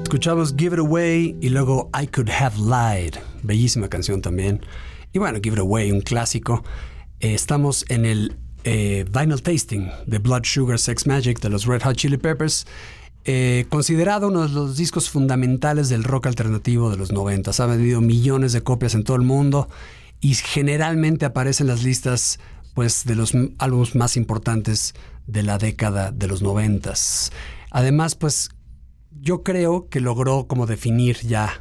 Escuchamos Give It Away y luego I Could Have Lied. Bellísima canción también. Y bueno, Give It Away, un clásico. Estamos en el Vinyl Tasting de Blood Sugar Sex Magik de los Red Hot Chili Peppers. Considerado uno de los discos fundamentales del rock alternativo de los 90. Ha vendido millones de copias en todo el mundo y generalmente aparece en las listas pues, de los álbumes más importantes de la década de los 90. Además, pues yo creo que logró como definir ya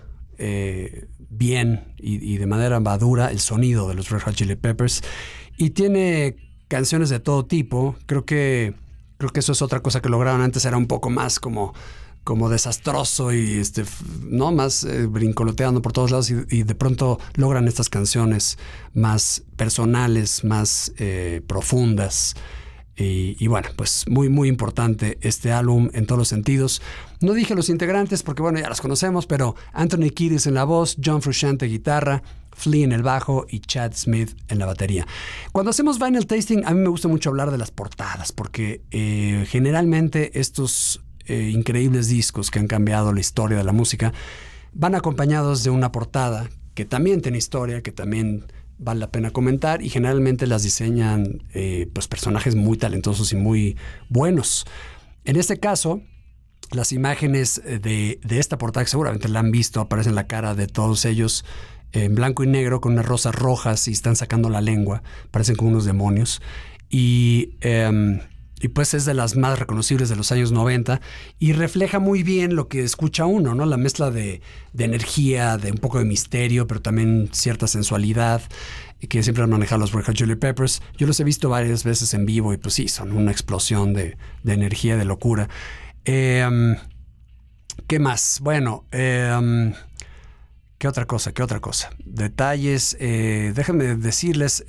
bien y de manera madura el sonido de los Red Hot Chili Peppers y tiene canciones de todo tipo. Creo que eso es otra cosa que lograron. Antes era un poco más como desastroso y no más brincoloteando por todos lados y de pronto logran estas canciones más personales, más profundas. Y bueno, pues muy muy importante este álbum en todos los sentidos. No dije los integrantes porque bueno, ya los conocemos, pero Anthony Kiedis en la voz, John Frusciante guitarra, Flea en el bajo y Chad Smith en la batería. Cuando hacemos Vinyl Tasting, a mí me gusta mucho hablar de las portadas porque generalmente estos increíbles discos que han cambiado la historia de la música van acompañados de una portada que también tiene historia, que también vale la pena comentar y generalmente las diseñan pues personajes muy talentosos y muy buenos. En este caso, las imágenes de esta portada, que seguramente la han visto, aparecen la cara de todos ellos en blanco y negro con unas rosas rojas y están sacando la lengua, parecen como unos demonios y pues es de las más reconocibles de los años 90 y refleja muy bien lo que escucha uno, ¿no? La mezcla de energía, de un poco de misterio, pero también cierta sensualidad que siempre han manejado los Red Hot Chili Peppers. Yo los he visto varias veces en vivo y pues sí, son una explosión de energía, de locura. ¿Qué más? Bueno, ¿qué otra cosa? Detalles, déjenme decirles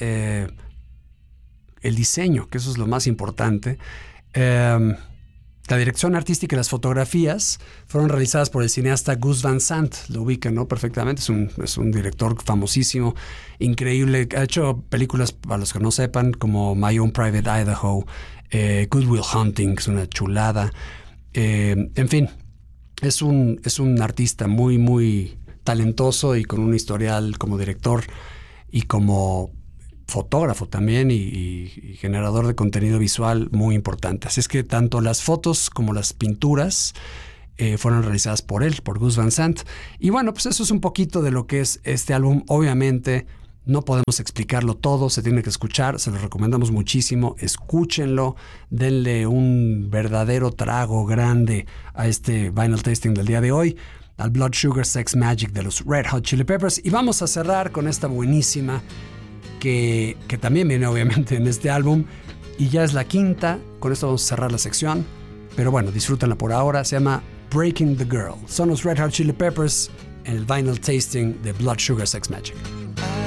el diseño, que eso es lo más importante. La dirección artística y las fotografías fueron realizadas por el cineasta Gus Van Sant. Lo ubican, ¿no? Perfectamente. Es un director famosísimo, increíble. Ha hecho películas, para los que no sepan, como My Own Private Idaho, Good Will Hunting, que es una chulada. En fin, es un artista muy, muy talentoso y con un historial como director y como fotógrafo también y generador de contenido visual muy importante. Así es que tanto las fotos como las pinturas fueron realizadas por él, por Gus Van Sant. Y bueno, pues eso es un poquito de lo que es este álbum. Obviamente no podemos explicarlo todo, se tiene que escuchar, se lo recomendamos muchísimo. Escúchenlo, denle un verdadero trago grande a este Vinyl Tasting del día de hoy, al Blood Sugar Sex Magik de los Red Hot Chili Peppers. Y vamos a cerrar con esta buenísima que también viene obviamente en este álbum y ya es la quinta. Con esto vamos a cerrar la sección, pero bueno, disfrútenla por ahora. Se llama Breaking the Girl. Son los Red Hot Chili Peppers en el Vinyl Tasting de Blood Sugar Sex Magik.